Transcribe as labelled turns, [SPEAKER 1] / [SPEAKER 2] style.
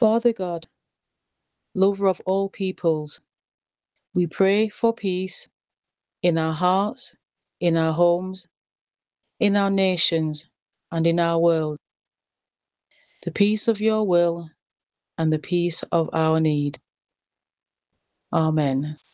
[SPEAKER 1] Father God, lover of all peoples, we pray for peace in our hearts, in our homes, in our nations, and in our world. The peace of your will and the peace of our need. Amen.